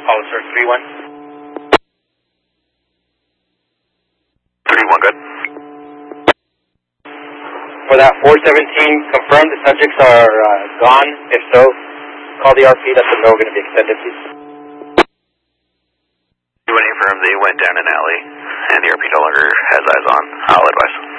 Officer 3-1. 3-1, good. For that 417, confirm the subjects are gone. If so, call the RP, let them know we're going to be extended, please. You went confirm they went down an alley, and the RP no longer has eyes on. I'll advise.